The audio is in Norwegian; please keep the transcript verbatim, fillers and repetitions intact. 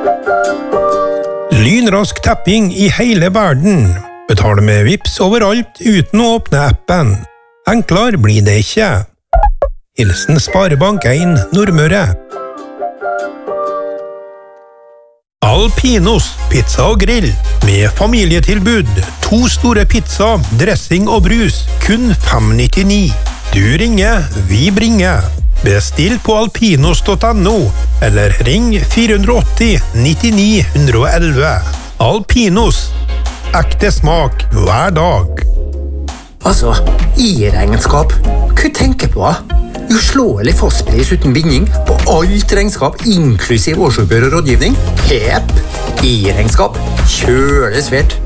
Lynrask tapping i hele verden. Betale med Vips overalt uten å åpne appen. Enklere blir det ikke. Hilsen Sparebank en Nordmøre. Alpinos pizza og grill med familietilbud. To store pizza, dressing og brus, kun fem nittini. Du ringer, vi bringer. Bestill på alpinos punktum no, eller ring fire åtte åtte ni ni ett ett. Alpinos. Ekte smak hver dag. Altså, i regnskap, hva tenker på? Uslåelig fastpris uten binding på alt regnskap, inklusiv årsoppgjør og rådgivning. Pep, i regnskap, kjøles svært.